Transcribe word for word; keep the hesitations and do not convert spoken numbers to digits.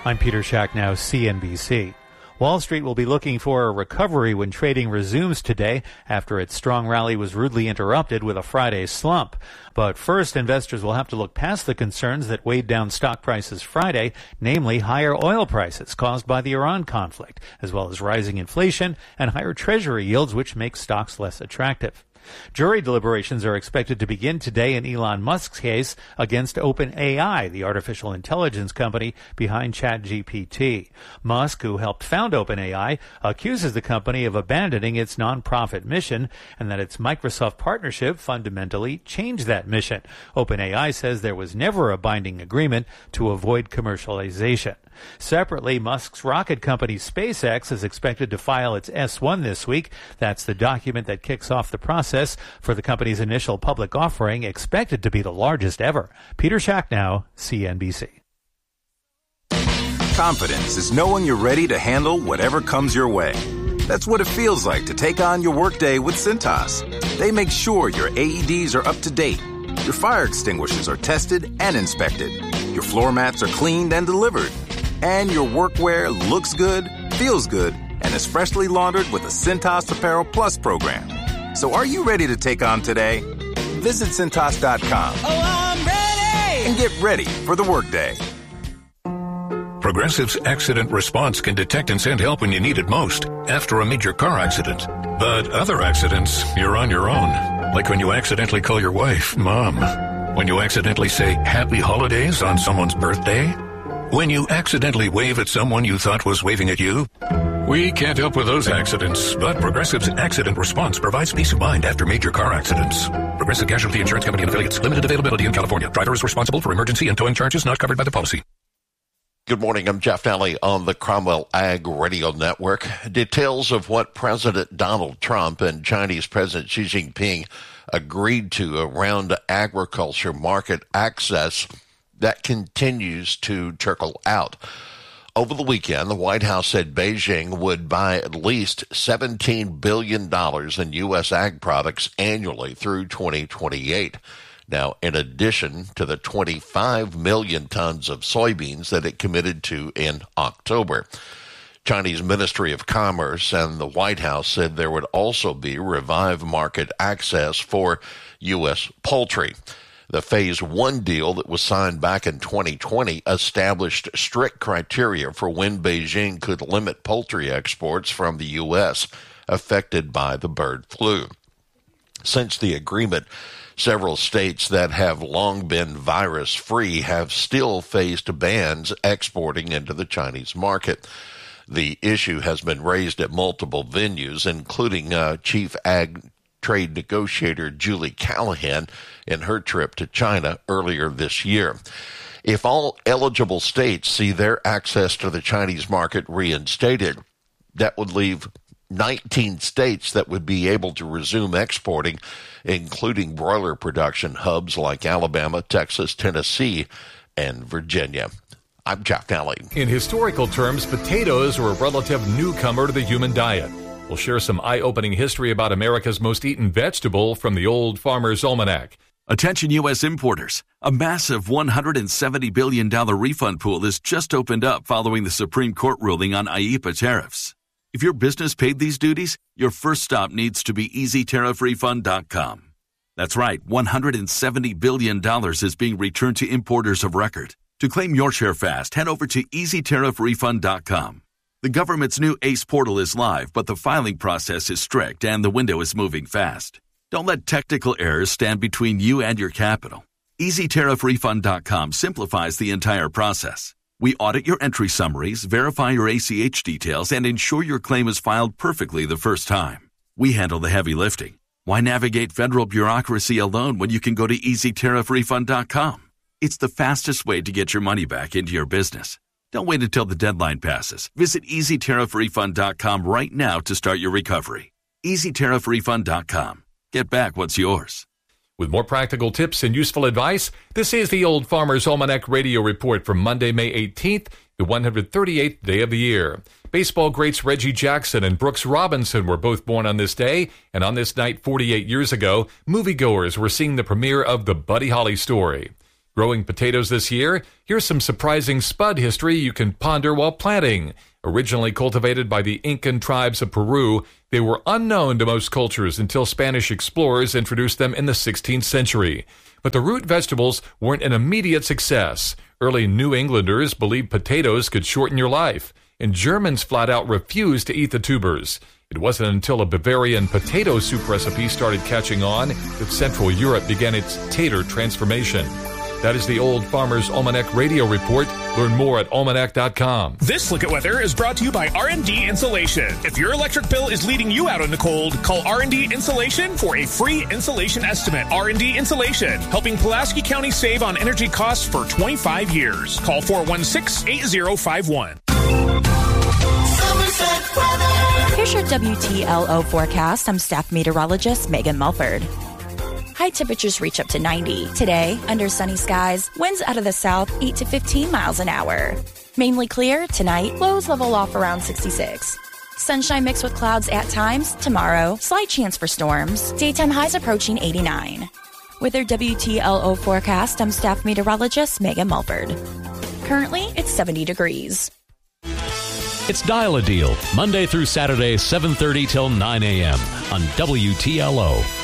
I'm Peter Schacknow, C N B C. Wall Street will be looking for a recovery when trading resumes today after its strong rally was rudely interrupted with a Friday slump. But first, investors will have to look past the concerns that weighed down stock prices Friday, namely higher oil prices caused by the Iran conflict, as well as rising inflation and higher Treasury yields, which make stocks less attractive. Jury deliberations are expected to begin today in Elon Musk's case against OpenAI, the artificial intelligence company behind ChatGPT. Musk, who helped found OpenAI, accuses the company of abandoning its nonprofit mission and that its Microsoft partnership fundamentally changed that mission. OpenAI says there was never a binding agreement to avoid commercialization. Separately, Musk's rocket company SpaceX is expected to file its S one this week. That's the document that kicks off the process for the company's initial public offering, expected to be the largest ever. Peter Schacknow, C N B C. Confidence is knowing you're ready to handle whatever comes your way. That's what it feels like to take on your workday with Cintas. They make sure your A E Ds are up to date, your fire extinguishers are tested and inspected, your floor mats are cleaned and delivered, and your workwear looks good, feels good, and is freshly laundered with the Cintas Apparel Plus program. So are you ready to take on today? Visit Cintas dot com. Oh, I'm ready! And get ready for the workday. Progressive's accident response can detect and send help when you need it most, after a major car accident. But other accidents, you're on your own. Like when you accidentally call your wife Mom. When you accidentally say Happy Holidays on someone's birthday. When you accidentally wave at someone you thought was waving at you. We can't help with those accidents, but Progressive's accident response provides peace of mind after major car accidents. Progressive Casualty Insurance Company and affiliates. Limited availability in California. Driver is responsible for emergency and towing charges not covered by the policy. Good morning. I'm Jeff Nally on the Cromwell Ag Radio Network. Details of what President Donald Trump and Chinese President Xi Jinping agreed to around agriculture market access that continues to trickle out. Over the weekend, the White House said Beijing would buy at least seventeen billion dollars in U S ag products annually through twenty twenty-eight. Now, in addition to the twenty-five million tons of soybeans that it committed to in October. Chinese Ministry of Commerce and the White House said there would also be revived market access for U S poultry. The Phase one deal that was signed back in twenty twenty established strict criteria for when Beijing could limit poultry exports from the U S affected by the bird flu. Since the agreement, several states that have long been virus-free have still faced bans exporting into the Chinese market. The issue has been raised at multiple venues, including uh, Chief Ag Trade negotiator Julie Callahan in her trip to China earlier this year. If all eligible states see their access to the Chinese market reinstated, that would leave nineteen states that would be able to resume exporting, including broiler production hubs like Alabama, Texas, Tennessee, and Virginia. I'm Jeff Nally. In historical terms, potatoes are a relative newcomer to the human diet. We'll share some eye-opening history about America's most eaten vegetable from the Old Farmer's Almanac. Attention U S importers. A massive one hundred seventy billion dollars refund pool has just opened up following the Supreme Court ruling on I E P A tariffs. If your business paid these duties, your first stop needs to be easy tariff refund dot com. That's right, one hundred seventy billion dollars is being returned to importers of record. To claim your share fast, head over to easy tariff refund dot com. The government's new ACE portal is live, but the filing process is strict and the window is moving fast. Don't let technical errors stand between you and your capital. easy tariff refund dot com simplifies the entire process. We audit your entry summaries, verify your A C H details, and ensure your claim is filed perfectly the first time. We handle the heavy lifting. Why navigate federal bureaucracy alone when you can go to easy tariff refund dot com? It's the fastest way to get your money back into your business. Don't wait until the deadline passes. Visit easy tariff refund dot com right now to start your recovery. easy tariff refund dot com. Get back what's yours. With more practical tips and useful advice, this is the Old Farmer's Almanac Radio Report for Monday, May eighteenth, the one hundred thirty-eighth day of the year. Baseball greats Reggie Jackson and Brooks Robinson were both born on this day, and on this night forty-eight years ago, moviegoers were seeing the premiere of The Buddy Holly Story. Growing potatoes this year? Here's some surprising spud history you can ponder while planting. Originally cultivated by the Incan tribes of Peru, they were unknown to most cultures until Spanish explorers introduced them in the sixteenth century. But the root vegetables weren't an immediate success. Early New Englanders believed potatoes could shorten your life, and Germans flat out refused to eat the tubers. It wasn't until a Bavarian potato soup recipe started catching on that Central Europe began its tater transformation. That is the Old Farmer's Almanac Radio Report. Learn more at almanac dot com. This Look at Weather is brought to you by R and D Insulation. If your electric bill is leading you out in the cold, call R and D Insulation for a free insulation estimate. R and D Insulation, helping Pulaski County save on energy costs for twenty-five years. Call four one six, eight zero five one. Here's your W T L O forecast. I'm staff meteorologist Megan Mulford. High temperatures reach up to ninety. Today, under sunny skies, winds out of the south eight to fifteen miles an hour. Mainly clear. Tonight, lows level off around sixty-six. Sunshine mixed with clouds at times. Tomorrow, slight chance for storms. Daytime highs approaching eighty-nine. With your W T L O forecast, I'm staff meteorologist Megan Mulford. Currently, it's seventy degrees. It's Dial a Deal, Monday through Saturday, seven thirty till nine a.m. on W T L O.